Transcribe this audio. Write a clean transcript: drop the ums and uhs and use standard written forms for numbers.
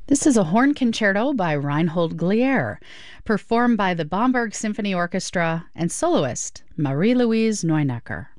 This is a horn concerto by Reinhold Glier, performed by the Bamberg Symphony Orchestra and soloist Marie-Louise Neunecker.